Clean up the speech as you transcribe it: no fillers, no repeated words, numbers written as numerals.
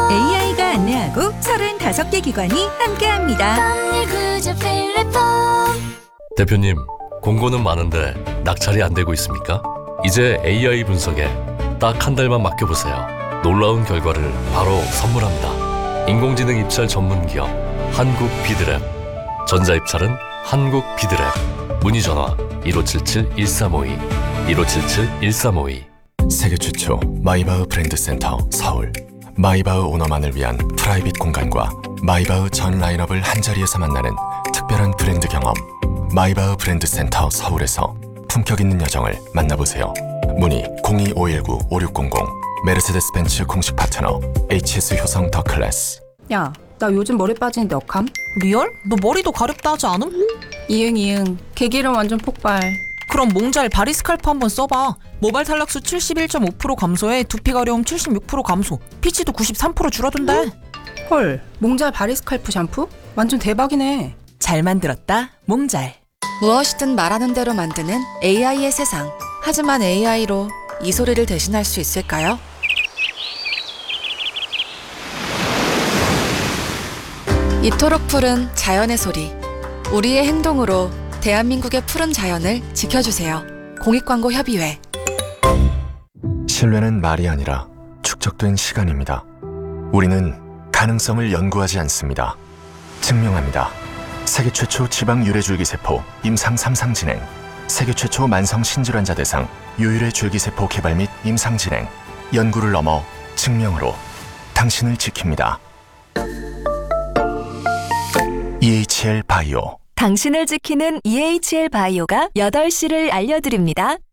AI가 안내하고 35개 기관이 함께합니다. 대표님, 공고는 많은데 낙찰이 안 되고 있습니까? 이제 AI 분석에 딱 한 달만 맡겨보세요. 놀라운 결과를 바로 선물합니다. 인공지능 입찰 전문 기업 한국 비드랩. 전자입찰은 한국 비드랩. 문의 전화 1577-1352 1577-1352. 세계 최초 마이바흐 브랜드 센터 서울. 마이바흐 오너만을 위한 프라이빗 공간과 마이바흐 전 라인업을 한자리에서 만나는 특별한 브랜드 경험. 마이바흐 브랜드 센터 서울에서 품격 있는 여정을 만나보세요. 문의 02-519-5600. 메르세데스 벤츠 공식 파트너 HS 효성 더 클래스. 야, 나 요즘 머리 빠지는데 어감? 리얼? 너 머리도 가렵다 하지 않음? 이응. 개기름 완전 폭발. 그럼 몽잘 바리스칼프 한번 써봐. 모발 탈락수 71.5% 감소에 두피 가려움 76% 감소, 피치도 93% 줄어든대. 헐, 몽잘 바리스칼프 샴푸? 완전 대박이네. 잘 만들었다, 몽잘. 무엇이든 말하는 대로 만드는 AI의 세상. 하지만 AI로 이 소리를 대신할 수 있을까요? 이토록 푸른 자연의 소리. 우리의 행동으로 대한민국의 푸른 자연을 지켜주세요. 공익광고협의회. 신뢰는 말이 아니라 축적된 시간입니다. 우리는 가능성을 연구하지 않습니다. 증명합니다. 세계 최초 지방 유래줄기세포 임상 3상 진행. 세계 최초 만성 신질환자 대상 유일의 줄기세포 개발 및 임상 진행. 연구를 넘어 증명으로 당신을 지킵니다. EHL 바이오. 당신을 지키는 EHL 바이오가 8시를 알려드립니다.